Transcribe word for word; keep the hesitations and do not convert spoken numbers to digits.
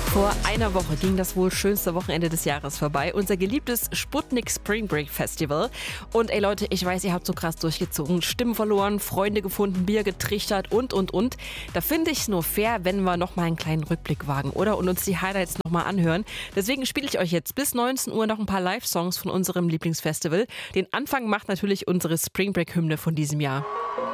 Vor einer Woche ging das wohl schönste Wochenende des Jahres vorbei. Unser geliebtes Sputnik Spring Break Festival. Und ey Leute, ich weiß, ihr habt so krass durchgezogen. Stimmen verloren, Freunde gefunden, Bier getrichtert und, und, und. Da finde ich es nur fair, wenn wir nochmal einen kleinen Rückblick wagen, oder? Und uns die Highlights nochmal anhören. Deswegen spiele ich euch jetzt bis neunzehn Uhr noch ein paar Live-Songs von unserem Lieblingsfestival. Den Anfang macht natürlich unsere Spring Break Hymne von diesem Jahr.